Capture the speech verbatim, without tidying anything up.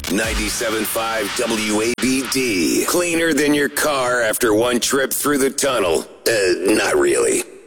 ninety-seven point five W A B D. Cleaner than your car after one trip through the tunnel. Uh, not really.